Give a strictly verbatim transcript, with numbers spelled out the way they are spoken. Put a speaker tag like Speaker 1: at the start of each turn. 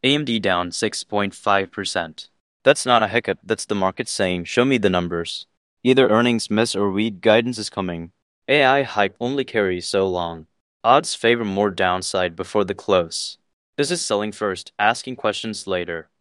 Speaker 1: A M D down six point five percent. That's not a hiccup, that's the market saying, show me the numbers. Either earnings miss or weak guidance is coming. A I hype only carries so long. Odds favor more downside before the close. This is selling first, asking questions later.